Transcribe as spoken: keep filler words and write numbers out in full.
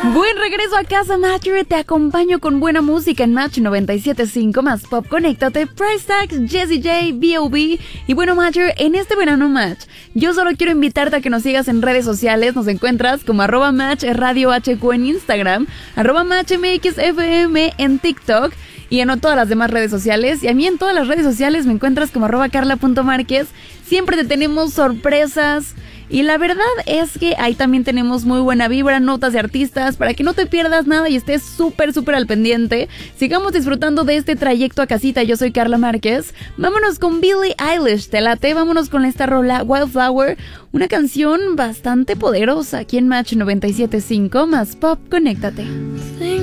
Buen regreso a casa, Matcher. Te acompaño con buena música en Match noventa y siete punto cinco más Pop. Conéctate, Price Tags, Jessie J, B O B. Y bueno, Matcher, en este verano Match, yo solo quiero invitarte a que nos sigas en redes sociales. Nos encuentras como arroba Match Radio H Q en Instagram, arroba Match M X F M en TikTok y en todas las demás redes sociales. Y a mí en todas las redes sociales me encuentras como arroba carla.márquez. Siempre te tenemos sorpresas. Y la verdad es que ahí también tenemos muy buena vibra, notas de artistas, para que no te pierdas nada y estés súper, súper al pendiente. Sigamos disfrutando de este trayecto a casita. Yo soy Carla Márquez. Vámonos con Billie Eilish, te late. Vámonos con esta rola Wildflower, una canción bastante poderosa aquí en Match noventa y siete punto cinco más Pop. Conéctate.